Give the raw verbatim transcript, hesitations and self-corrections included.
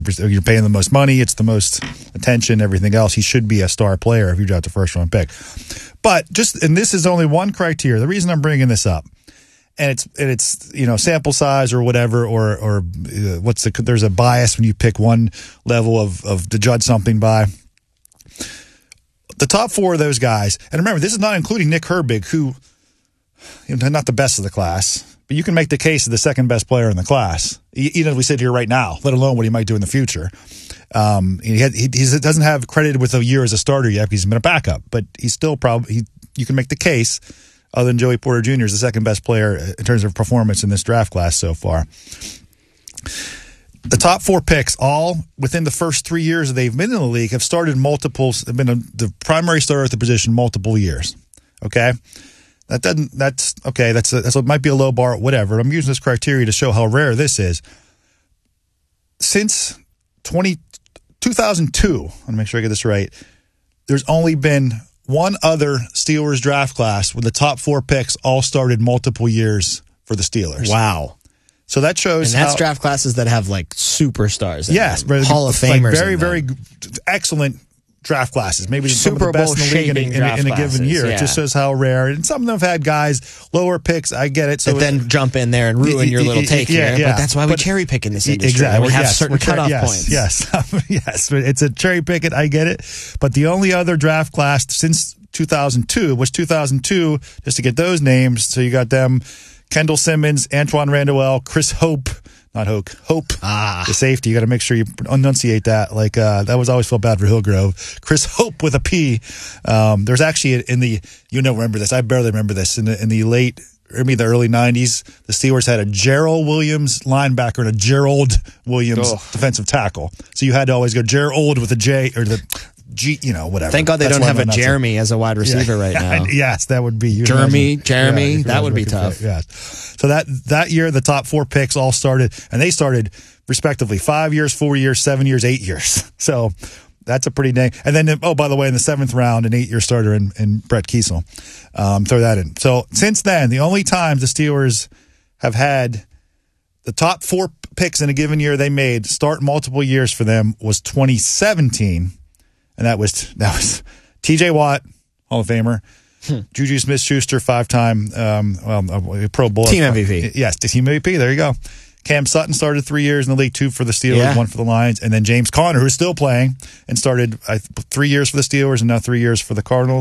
you're paying the most money. It's the most attention, everything else. He should be a star player if you draft a first round pick. But just, and this is only one criteria. The reason I'm bringing this up, and it's, and it's, you know, sample size or whatever, or, or uh, what's the, there's a bias when you pick one level of, of to judge something by. The top four of those guys, and remember, this is not including Nick Herbig, who, you know, not the best of the class, but you can make the case of the second best player in the class, even if we sit here right now, let alone what he might do in the future. Um, he, had, he, he doesn't have credited with a year as a starter yet because he's been a backup, but he's still probably, he, you can make the case, other than Joey Porter Junior is the second best player in terms of performance in this draft class so far. The top four picks, all within the first three years that they've been in the league, have started multiples, have been a, the primary starter at the position multiple years. Okay? That doesn't, that's, okay, that's, a, that's a, might be a low bar, whatever. I'm using this criteria to show how rare this is. Since twenty, two thousand two, let me make sure I get this right, there's only been one other Steelers draft class where the top four picks all started multiple years for the Steelers. Wow. So that shows and that's how, draft classes that have like superstars. In yes, them. Hall of Famers. Like very, very excellent draft classes. Maybe some Super of the best Bowl in the league in, a- in, a- in a given classes, year. yeah. It just shows how rare. And some of them have had guys lower picks. I get it. So that then jump in there and ruin your little take yeah, here. Yeah. But that's why we but, cherry pick in this industry. Exactly. We have yes, certain cher- cutoff yes, points. Yes, yes. It's a cherry pick it. I get it. But the only other draft class since two thousand two was two thousand two. Just to get those names, so you got them: Kendall Simmons, Antoine Randall, Chris Hope. Not Hoke. Hope. Ah. The safety. You got to make sure you enunciate that. Like, uh, that was always felt bad for Hillgrove. Chris Hope with a P. Um, there's actually in the, you know, remember this. I barely remember this. In the, in the late, maybe the early nineties, the Steelers had a Gerald Williams linebacker and a Gerald Williams oh. defensive tackle. So you had to always go Gerald with a J or the G, you know, whatever. Thank God they That's don't have a not Jeremy as a wide receiver yeah. right now. Yes, that would be. Jeremy, imagine, Jeremy, yeah, that would be tough. Yeah. So that that year, the top four picks all started, and they started respectively five years, four years, seven years, eight years. So that's a pretty dang. And then, oh, by the way, in the seventh round, an eight-year starter in, in Brett Kiesel. Um, throw that in. So since then, the only times the Steelers have had the top four picks in a given year they made start multiple years for them was twenty seventeen. And that was that was T J Watt, Hall of Famer, hmm. Juju Smith-Schuster, five-time um, well, Pro Bowl. Team M V P. Yes, Team M V P. There you go. Cam Sutton started three years in the league, two for the Steelers, yeah. one for the Lions. And then James Conner, who's still playing, and started uh, three years for the Steelers and now three years for the Cardinals.